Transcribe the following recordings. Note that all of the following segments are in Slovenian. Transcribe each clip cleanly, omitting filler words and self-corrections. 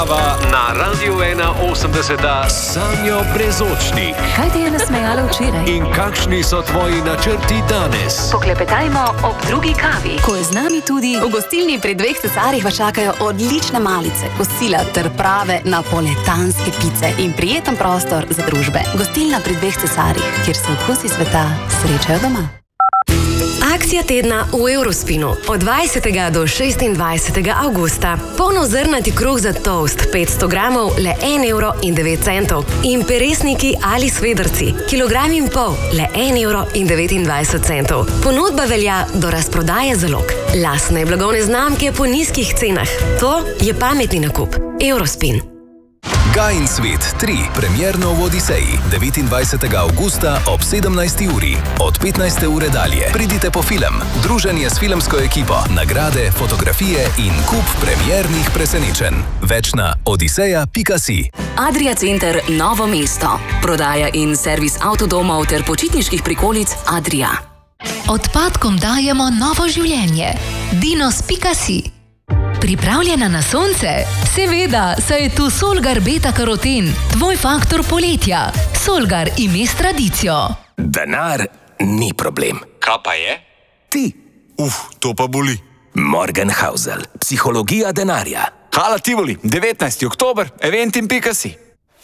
Na Radiu 81 Sanjo Brezočnik. Kaj te je nasmejalo včeraj? In kakšni so tvoji načrti danes? Poklepetajmo ob drugi kavi, ko je z nami tudi v gostilni pri Dveh cesarjih vas čakajo odlične malice, kosila ter prave napoletanske pice in prijeten prostor za družbe. Gostilna pri Dveh cesarjih, kjer se okusi sveta srečajo doma. Akcija tedna v Eurospinu od 20. do 26. avgusta. Polnozrnati kruh za toast 500 gramov le 1,09 € in peresniki ali svedrci kilogram in pol le 1,29 €. Ponudba velja do razprodaje zalog. Lastne blagovne znamke po nizkih cenah. To je pametni nakup. Eurospin. Gaj in svet 3, premierno v Odiseji, 29. avgusta ob 17. uri. Od 15. ure dalje pridite po film, druženje s filmsko ekipo, nagrade, fotografije in kup premiernih presenečenj. Več na odiseja.si. Adria Center Novo mesto. Prodaja in servis avtodomov ter počitniških prikolic Adria. Odpadkom dajemo novo življenje. Dinos.si. Pripravljena na sonce? Seveda, saj je tu Solgar beta-karoten, tvoj faktor poletja. Solgar ime s tradicijo. Denar ni problem. Kaj pa je? Ti. To pa boli. Morgenhausel, psihologija denarja. Hala Tivoli, 19. oktober, eventim.si.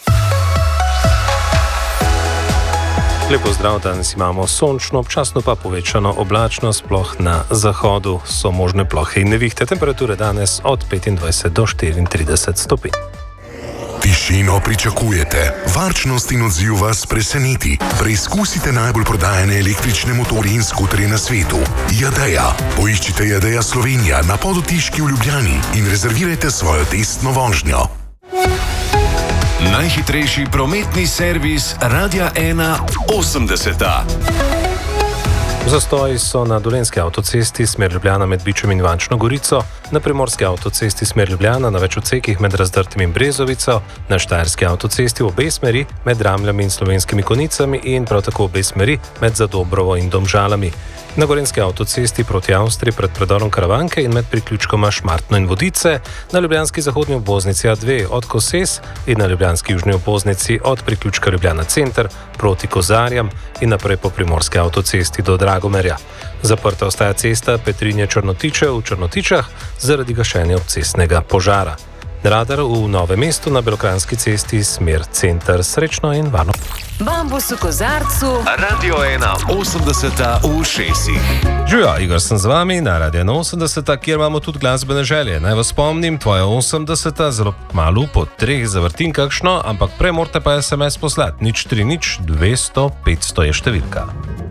Lepo zdrav, danes imamo sončno, občasno pa povečano oblačnost, sploh na zahodu so možne plohe in nevihte. Temperature danes od 25 do 34 stopinj. Tišino pričakujete, varčnost in odziv vas preseneti. Preizkusite najbolj prodajane električne motorje in skuterje na svetu. Jadeja. Poiščite Jadeja Slovenija na Podotiški v Ljubljani in rezervirajte svojo testno vožnjo. Najhitrejši prometni servis Radia 81. Zastoji so na Dolenjski avtocesti smer Ljubljana med Bičem in Ivančno Gorico, na Primorski avtocesti smer Ljubljana na več odsekih med Razdrtim in Brezovico, na Štajerski avtocesti v obe smeri med Dramljami in Slovenskimi Konicami in prav tako v obe smeri med Zadobrovo in Domžalami. Na Gorenjski avtocesti proti Avstriji pred predorom Karavanke in med priključkoma Šmartno in Vodice, na Ljubljanski zahodni obvoznici A2 od Koses in na Ljubljanski južni obvoznici od priključka Ljubljana Center proti Kozarjam in naprej po Primorski avtocesti do Dragomerja. Zaprta ostaja cesta Petrinje-Črnotiče v Črnotičah zaradi gašenja obcestnega požara. Radar v Novem mestu na Belokranjski cesti smer Center. Srečno in varno. Bambus v kozarcu. Radio 81 v ušesih. Živijo, Igor sem z vami na Radio 81, kjer imamo tudi glasbene želje. Naj vas spomnim, tvoja 80, zelo malo po 3 zavrtim kakšno, ampak prej morate pa SMS poslati. 030 200 500 je številka.